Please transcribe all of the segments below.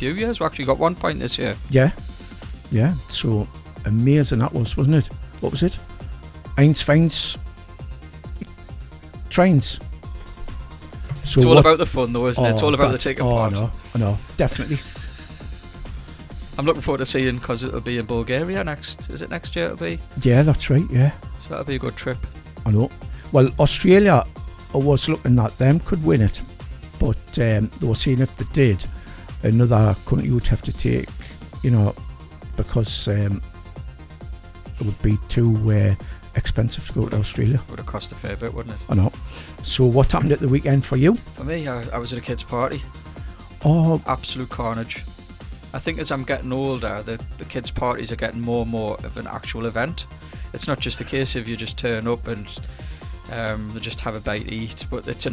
few years. We actually got 1 point this year. Yeah. So amazing that was, wasn't it? What was it? Eins, Feins, Trains. So it's all about the fun, though, isn't it? It's all about the taking part. I know, definitely. I'm looking forward to seeing, because it'll be in Bulgaria next. Is it next year? It'll be. Yeah, that's right. Yeah. So that'll be a good trip. I know. Well, Australia, I was looking at them could win it, but they were saying if they did, another country would have to take, because it would be too expensive to go to Australia. Would have cost a fair bit, wouldn't it? I know. So what happened at the weekend for you? For me, I was at a kids' party. Oh, absolute carnage. I think as I'm getting older, the kids' parties are getting more and more of an actual event. It's not just a case of you just turn up and they just have a bite to eat, but it's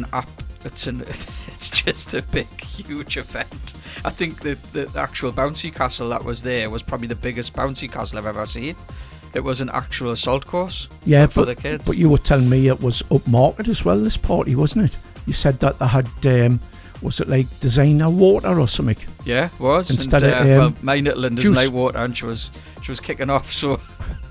just a big, huge event. I think the actual bouncy castle that was there was probably the biggest bouncy castle I've ever seen. It was an actual assault course for the kids. But you were telling me it was upmarket as well, this party, wasn't it? You said that they had, was it like designer water or something? Yeah, it was. Instead of my little one doesn't like water, and she was kicking off. So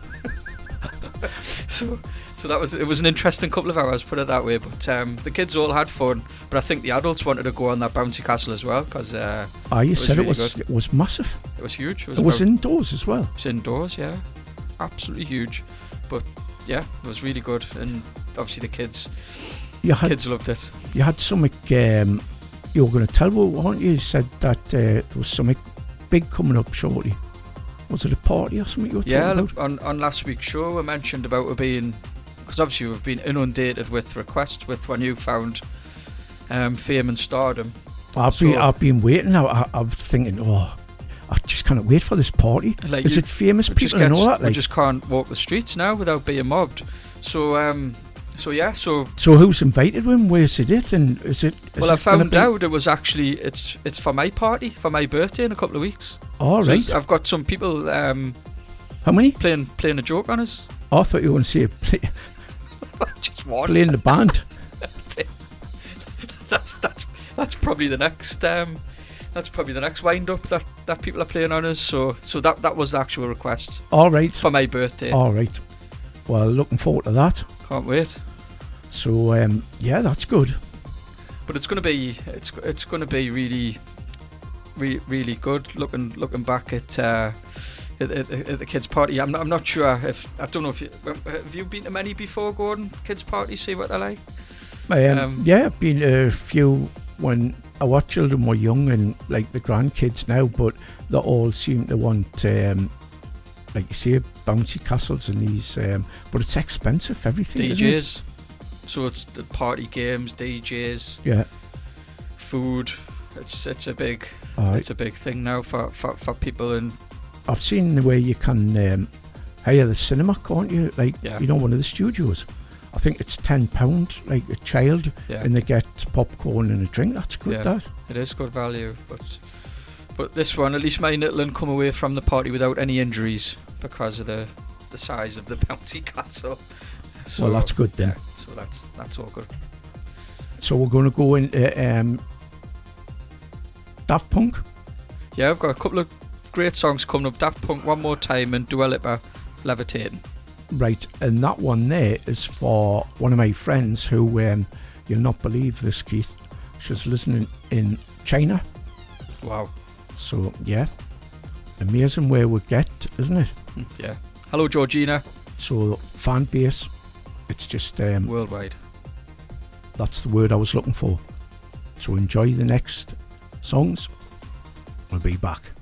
it was an interesting couple of hours, put it that way. But the kids all had fun. But I think the adults wanted to go on that bouncy castle as well, because you said really it was massive. It was huge. It was indoors as well. It was indoors, yeah, absolutely huge. But yeah, it was really good, and obviously the kids loved it. You had something you were going to tell, weren't you? You said that there was something big coming up shortly. Was it a party or something you were talking about? On last week's show I mentioned about it being, because obviously we've been inundated with requests with our newfound fame and stardom. I've been waiting now. I'm thinking, I just can't wait for this party. Like, is it famous people and all that? We just can't walk the streets now without being mobbed. So who's invited when? Where's it? And I found out it was actually it's for my party, for my birthday in a couple of weeks. All right. So I've got some people. How many? Playing a joke on us. I thought you were going to say just one. Playing the band. that's probably the next. That's probably the next wind up that people are playing on us. So that was the actual request. All right. For my birthday. All right. Well, looking forward to that. Can't wait. So yeah, that's good. But it's going to be really, really good. Looking back at the kids' party, I'm not sure if I don't know if have you been to many before, Gordon? Kids' parties, see what they're like. Yeah, I've been a few when our children were young and like the grandkids now, but they all seem to want. Like you say, bouncy castles and these, but it's expensive. Everything. DJs. Isn't it? So it's the party games, DJs. Yeah. Food. It's a big thing now for people. And I've seen where you can hire the cinema, can't you? Like one of the studios. I think it's £10, like a child, and they get popcorn and a drink. That's good. Yeah, that it is good value, But this one, at least my little one come away from the party without any injuries because of the size of the bouncy castle. So, well, that's good then. Yeah, so that's all good. So we're going to go into Daft Punk. Yeah, I've got a couple of great songs coming up. Daft Punk, One More Time, and Dua Lipa, Levitating. Right, and that one there is for one of my friends who, you'll not believe this, Keith, she's listening in China. Wow. So, yeah, amazing where we get, isn't it? Yeah. Hello, Georgina. So, fan base, it's just... worldwide. That's the word I was looking for. So, enjoy the next songs. We'll be back.